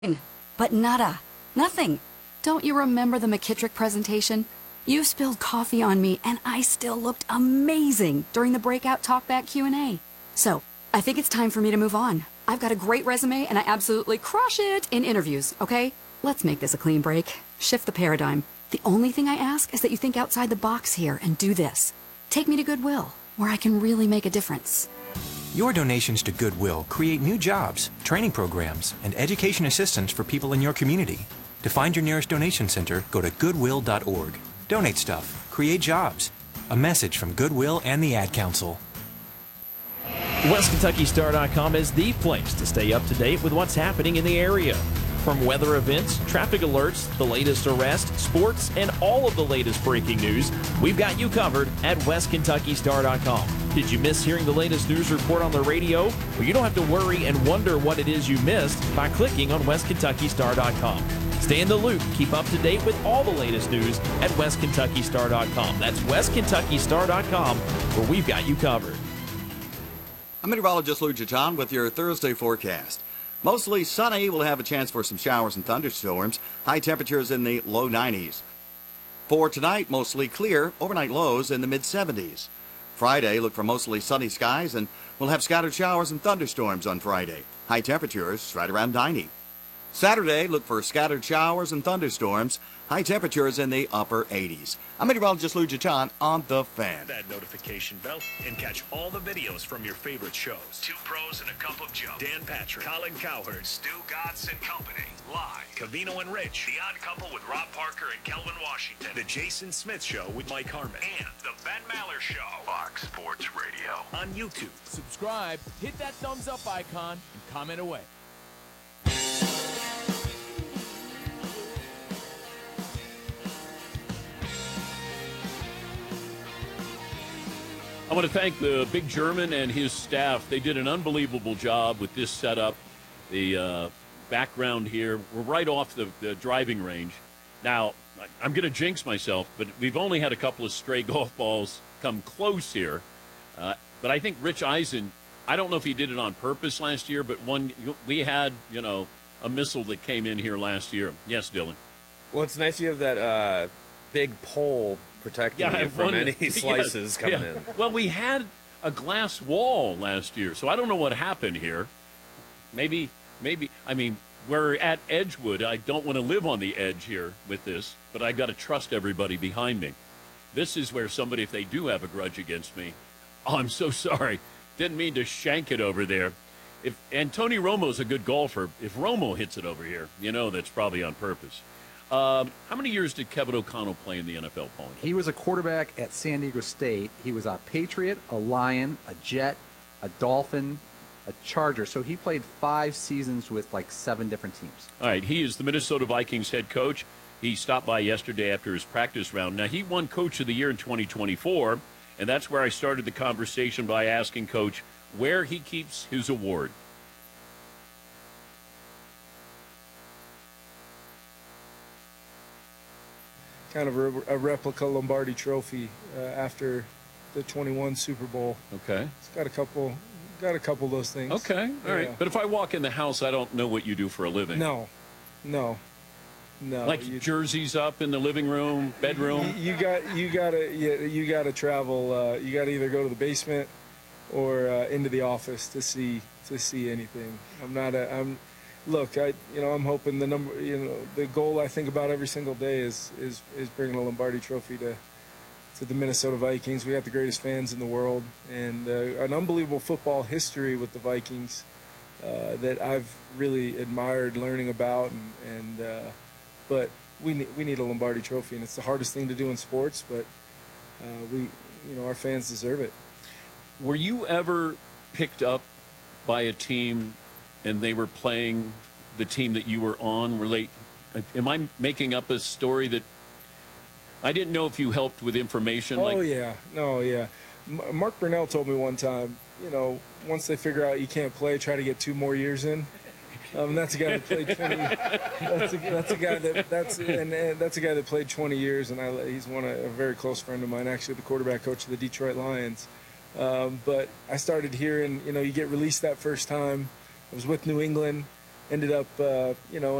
But nada. Nothing. Don't you remember the McKittrick presentation? You spilled coffee on me, and I still looked amazing during the breakout talkback Q&A. So, I think it's time for me to move on. I've got a great resume, and I absolutely crush it in interviews, okay? Let's make this a clean break. Shift the paradigm. The only thing I ask is that you think outside the box here and do this. Take me to Goodwill, where I can really make a difference. Your donations to Goodwill create new jobs, training programs, and education assistance for people in your community. To find your nearest donation center, go to goodwill.org. Donate stuff. Create jobs. A message from Goodwill and the Ad Council. WestKentuckyStar.com is the place to stay up to date with what's happening in the area. From weather events, traffic alerts, the latest arrests, sports, and all of the latest breaking news, we've got you covered at WestKentuckyStar.com. Did you miss hearing the latest news report on the radio? Well, you don't have to worry and wonder what it is you missed by clicking on WestKentuckyStar.com. Stay in the loop. Keep up to date with all the latest news at WestKentuckyStar.com. That's WestKentuckyStar.com, where we've got you covered. I'm meteorologist Lou John with your Thursday forecast. Mostly sunny. We'll have a chance for some showers and thunderstorms. High temperatures in the low 90s. For tonight, mostly clear. Overnight lows in the mid-70s. Friday, look for mostly sunny skies, and we'll have scattered showers and thunderstorms on Friday. High temperatures right around 90. Saturday, look for scattered showers and thunderstorms. High temperatures in the upper 80s. I'm meteorologist Lou John on The Fan. That notification bell and catch all the videos from your favorite shows. Two Pros and a Cup of Joe. Dan Patrick, Colin Cowherd, Stu Gatz and Company. Live. Covino and Rich. The Odd Couple with Rob Parker and Kelvin Washington. The Jason Smith Show with Mike Harmon. And the Ben Maller Show. Fox Sports Radio. On YouTube. Subscribe, hit that thumbs up icon, and comment away. I want to thank the Big German and his staff. They did an unbelievable job with this setup. The background here, we're right off the driving range. Now, I'm going to jinx myself, but we've only had a couple of stray golf balls come close here. But I think Rich Eisen, I don't know if he did it on purpose last year, but we had, a missile that came in here last year. Yes, Dylan. Well, it's nice you have that big pole protecting you from any slices coming in. Well, we had a glass wall last year, so I don't know what happened here. Maybe, I mean, we're at Edgewood. I don't want to live on the edge here with this, but I got to trust everybody behind me. This is where somebody, if they do have a grudge against me, oh, I'm so sorry. Didn't mean to shank it over there. And Tony Romo's a good golfer. If Romo hits it over here, that's probably on purpose. How many years did Kevin O'Connell play in the NFL, Paul? He was a quarterback at San Diego State. He was a Patriot, a Lion, a Jet, a Dolphin, a Charger. So he played 5 seasons with 7 different teams. All right, he is the Minnesota Vikings head coach. He stopped by yesterday after his practice round. Now, he won Coach of the Year in 2024, and that's where I started the conversation by asking Coach where he keeps his award. Kind of a replica Lombardi Trophy after the 21 Super Bowl. Okay. It's got a couple of those things. Okay, all right. But if I walk in the house, I don't know what you do for a living. No. Like jerseys up in the living room, bedroom. You gotta travel. You gotta either go to the basement or into the office to see anything. Look, I'm hoping the goal I think about every single day is bringing a Lombardi Trophy to the Minnesota Vikings. We got the greatest fans in the world and an unbelievable football history with the Vikings that I've really admired learning about. But we need a Lombardi Trophy, and it's the hardest thing to do in sports. But our fans deserve it. Were you ever picked up by a team and they were playing the team that you were on? Am I making up a story that I didn't know if you helped with information? Mark Brunell told me one time, once they figure out you can't play, try to get 2 more years in. That's a guy that played 20. That's a guy that played 20 years, and he's a very close friend of mine, actually the quarterback coach of the Detroit Lions. But I started hearing, you get released that first time. I was with New England, ended up,